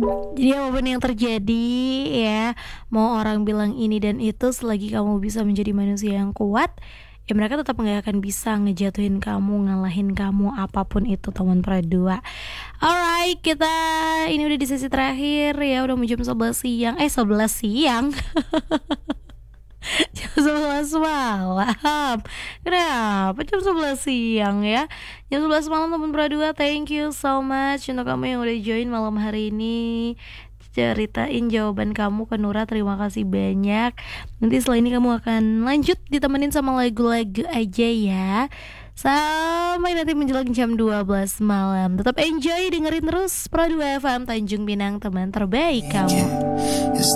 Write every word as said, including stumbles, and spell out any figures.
Jadi apapun yang terjadi ya, mau orang bilang ini dan itu, selagi kamu bisa menjadi manusia yang kuat, ya mereka tetap nggak akan bisa ngejatuhin kamu, ngalahin kamu, apapun itu teman Pradua. Alright, kita ini udah di sesi terakhir ya, udah mau jam sebelas siang. Eh, sebelas siang. Jam sebelas malam. Kenapa jam sebelas siang ya? Jam sebelas malam teman Pradua. Thank you so much untuk kamu yang udah join malam hari ini, ceritain jawaban kamu ke Nura. Terima kasih banyak. Nanti setelah ini kamu akan lanjut ditemenin sama lagu-lagu aja ya, sampai nanti menjelang jam dua belas malam. Tetap enjoy dengerin terus Pradua F M Tanjung Pinang, teman terbaik kamu.